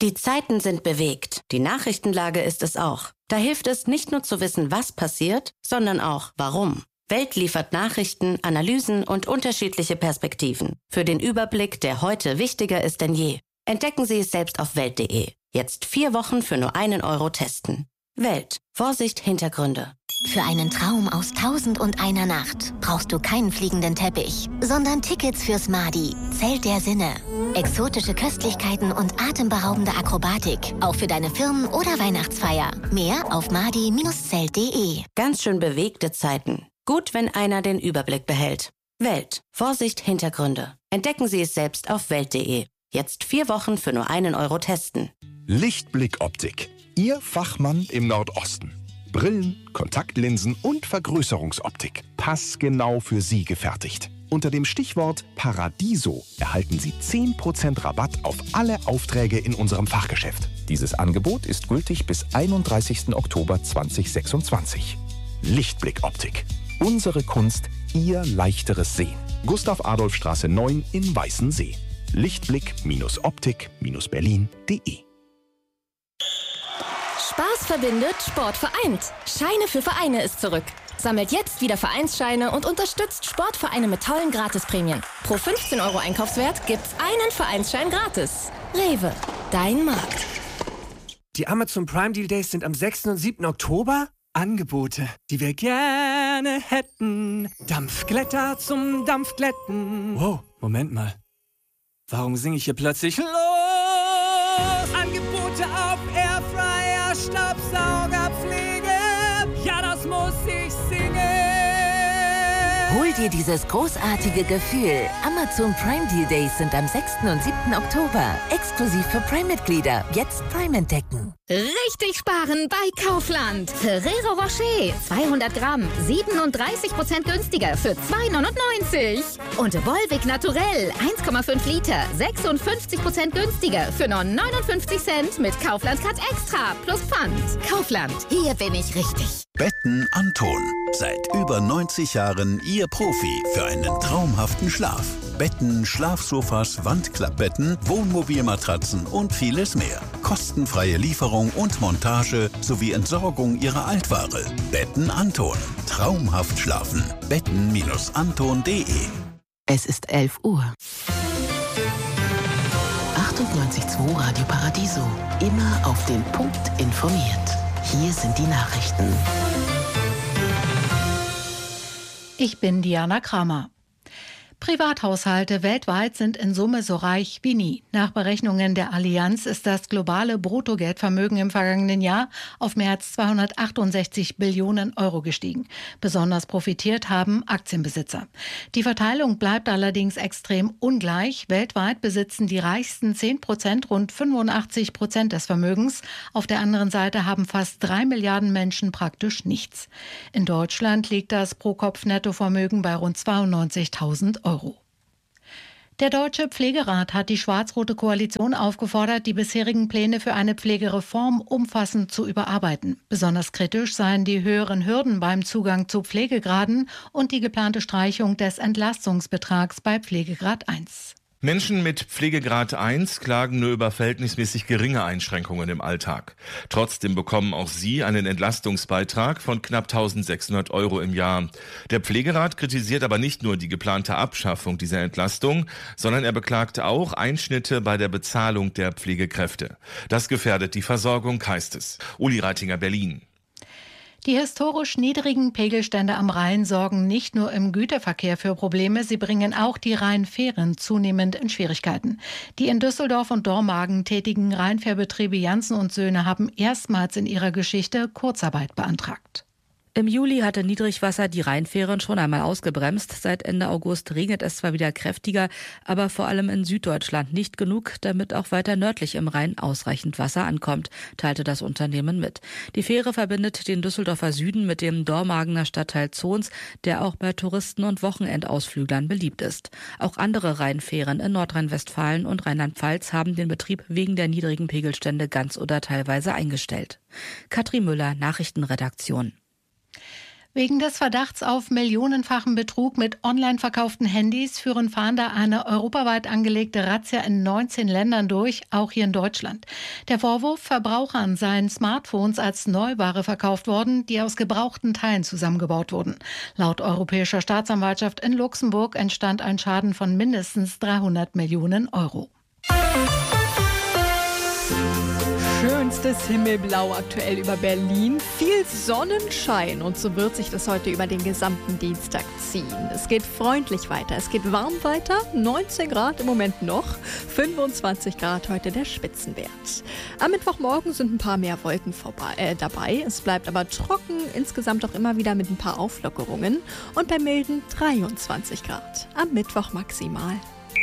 Die Zeiten sind bewegt. Die Nachrichtenlage ist es auch. Da hilft es nicht nur zu wissen, was passiert, sondern auch warum. Welt liefert Nachrichten, Analysen und unterschiedliche Perspektiven. Für den Überblick, der heute wichtiger ist denn je. Entdecken Sie es selbst auf Welt.de. Jetzt 4 Wochen für nur 1 Euro testen. Welt. Vorsicht, Hintergründe. Für einen Traum aus 1001 Nacht brauchst du keinen fliegenden Teppich, sondern Tickets fürs Madi, Zelt der Sinne. Exotische Köstlichkeiten und atemberaubende Akrobatik, auch für deine Firmen- oder Weihnachtsfeier. Mehr auf madi-zelt.de. Ganz schön bewegte Zeiten. Gut, wenn einer den Überblick behält. Welt. Vorsicht, Hintergründe. Entdecken Sie es selbst auf Welt.de. Jetzt 4 Wochen für nur 1 Euro testen. Lichtblick Optik. Ihr Fachmann im Nordosten. Brillen, Kontaktlinsen und Vergrößerungsoptik. Passgenau für Sie gefertigt. Unter dem Stichwort Paradiso erhalten Sie 10% Rabatt auf alle Aufträge in unserem Fachgeschäft. Dieses Angebot ist gültig bis 31. Oktober 2026. Lichtblick Optik. Unsere Kunst, Ihr leichteres Sehen. Gustav-Adolf-Straße 9 in Weißensee. Lichtblick-Optik-Berlin.de. Spaß verbindet, Sport vereint. Scheine für Vereine ist zurück. Sammelt jetzt wieder Vereinsscheine und unterstützt Sportvereine mit tollen Gratisprämien. Pro 15 Euro Einkaufswert gibt's einen Vereinsschein gratis. Rewe, dein Markt. Die Amazon Prime Deal Days sind am 6. und 7. Oktober. Angebote, die wir gerne hätten. Dampfglätter zum Dampfglätten. Wow, Moment mal. Warum singe ich hier plötzlich los? Angebote auf Airfryer, Staubsaugerpflege. Ja, das muss ich singen. Hol dir dieses großartige Gefühl. Amazon Prime Deal Days sind am 6. und 7. Oktober. Exklusiv für Prime-Mitglieder. Jetzt Prime entdecken. Richtig sparen bei Kaufland. Ferrero Rocher, 200 Gramm, 37% günstiger für 2,99. Und Volvic Naturell, 1,5 Liter, 56% günstiger für nur 59 Cent mit Kaufland Cut Extra plus Pfand. Kaufland, hier bin ich richtig. Betten Anton. Seit über 90 Jahren Ihr Profi für einen traumhaften Schlaf. Betten, Schlafsofas, Wandklappbetten, Wohnmobilmatratzen und vieles mehr. Kostenfreie Lieferung und Montage sowie Entsorgung Ihrer Altware. Betten Anton. Traumhaft schlafen. Betten-anton.de. Es ist 11 Uhr. 98.2 Radio Paradiso. Immer auf den Punkt informiert. Hier sind die Nachrichten. Ich bin Diana Kramer. Privathaushalte weltweit sind in Summe so reich wie nie. Nach Berechnungen der Allianz ist das globale Bruttogeldvermögen im vergangenen Jahr auf mehr als 268 Billionen Euro gestiegen. Besonders profitiert haben Aktienbesitzer. Die Verteilung bleibt allerdings extrem ungleich. Weltweit besitzen die reichsten 10% rund 85% des Vermögens. Auf der anderen Seite haben fast 3 Milliarden Menschen praktisch nichts. In Deutschland liegt das Pro-Kopf-Nettovermögen bei rund 92.000 Euro. Der Deutsche Pflegerat hat die schwarz-rote Koalition aufgefordert, die bisherigen Pläne für eine Pflegereform umfassend zu überarbeiten. Besonders kritisch seien die höheren Hürden beim Zugang zu Pflegegraden und die geplante Streichung des Entlastungsbetrags bei Pflegegrad 1. Menschen mit Pflegegrad 1 klagen nur über verhältnismäßig geringe Einschränkungen im Alltag. Trotzdem bekommen auch sie einen Entlastungsbeitrag von knapp 1.600 Euro im Jahr. Der Pflegerat kritisiert aber nicht nur die geplante Abschaffung dieser Entlastung, sondern er beklagt auch Einschnitte bei der Bezahlung der Pflegekräfte. Das gefährdet die Versorgung, heißt es. Uli Reitinger, Berlin. Die historisch niedrigen Pegelstände am Rhein sorgen nicht nur im Güterverkehr für Probleme, sie bringen auch die Rheinfähren zunehmend in Schwierigkeiten. Die in Düsseldorf und Dormagen tätigen Rheinfährbetriebe Janssen und Söhne haben erstmals in ihrer Geschichte Kurzarbeit beantragt. Im Juli hatte Niedrigwasser die Rheinfähren schon einmal ausgebremst. Seit Ende August regnet es zwar wieder kräftiger, aber vor allem in Süddeutschland nicht genug, damit auch weiter nördlich im Rhein ausreichend Wasser ankommt, teilte das Unternehmen mit. Die Fähre verbindet den Düsseldorfer Süden mit dem Dormagener Stadtteil Zons, der auch bei Touristen und Wochenendausflüglern beliebt ist. Auch andere Rheinfähren in Nordrhein-Westfalen und Rheinland-Pfalz haben den Betrieb wegen der niedrigen Pegelstände ganz oder teilweise eingestellt. Katrin Müller, Nachrichtenredaktion. Wegen des Verdachts auf millionenfachen Betrug mit online verkauften Handys führen Fahnder eine europaweit angelegte Razzia in 19 Ländern durch, auch hier in Deutschland. Der Vorwurf, Verbrauchern seien Smartphones als Neuware verkauft worden, die aus gebrauchten Teilen zusammengebaut wurden. Laut Europäischer Staatsanwaltschaft in Luxemburg entstand ein Schaden von mindestens 300 Millionen Euro. Schönstes Himmelblau aktuell über Berlin, viel Sonnenschein und so wird sich das heute über den gesamten Dienstag ziehen. Es geht freundlich weiter, es geht warm weiter, 19 Grad im Moment noch, 25 Grad heute der Spitzenwert. Am Mittwochmorgen sind ein paar mehr Wolken dabei, es bleibt aber trocken, insgesamt auch immer wieder mit ein paar Auflockerungen und bei milden 23 Grad. Am Mittwoch maximal.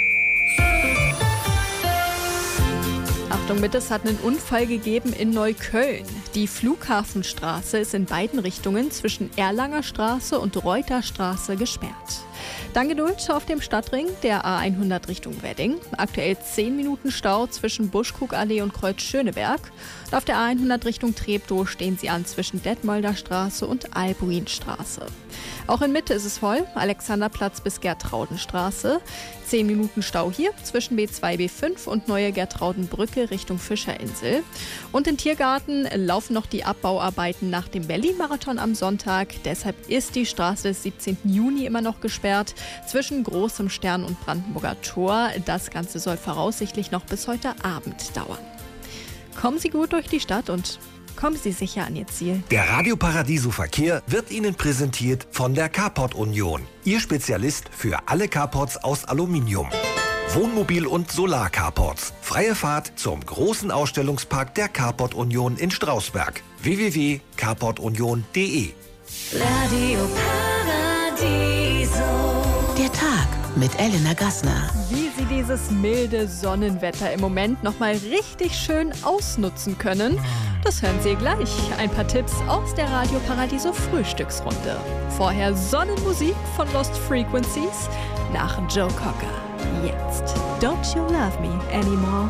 Achtung bitte, es hat einen Unfall gegeben in Neukölln. Die Flughafenstraße ist in beiden Richtungen zwischen Erlanger Straße und Reuterstraße gesperrt. Dann Geduld auf dem Stadtring der A100 Richtung Wedding. Aktuell 10 Minuten Stau zwischen Buschkuckallee und Kreuz Schöneberg. Und auf der A100 Richtung Treptow stehen sie an zwischen Detmolder Straße und Albuinstraße. Auch in Mitte ist es voll, Alexanderplatz bis Gertraudenstraße. 10 Minuten Stau hier zwischen B2, B5 und Neue Gertraudenbrücke Richtung Fischerinsel. Und im Tiergarten laufen noch die Abbauarbeiten nach dem Berlin-Marathon am Sonntag. Deshalb ist die Straße des 17. Juni immer noch gesperrt zwischen Großem Stern und Brandenburger Tor. Das Ganze soll voraussichtlich noch bis heute Abend dauern. Kommen Sie gut durch die Stadt und kommen Sie sicher an Ihr Ziel. Der Radio Paradiso Verkehr wird Ihnen präsentiert von der Carport Union. Ihr Spezialist für alle Carports aus Aluminium. Wohnmobil- und Solar-Carports. Freie Fahrt zum großen Ausstellungspark der Carport Union in Strausberg. www.carportunion.de. Radio Paradiso. Der Tag mit Elena Gassner. Wie Sie dieses milde Sonnenwetter im Moment nochmal richtig schön ausnutzen können, das hören Sie gleich. Ein paar Tipps aus der Radio Paradiso Frühstücksrunde. Vorher Sonnenmusik von Lost Frequencies nach Joe Cocker. Jetzt Don't You Love Me Anymore.